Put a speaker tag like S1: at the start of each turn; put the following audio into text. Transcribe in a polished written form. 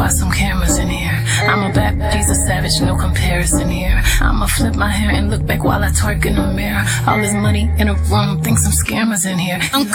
S1: why some cameras in here. I'm a bad bitch, he's a savage, no comparison here. I'ma flip my hair and look back while I twerk in the mirror. All this money in a room, think some scammers in here. I'm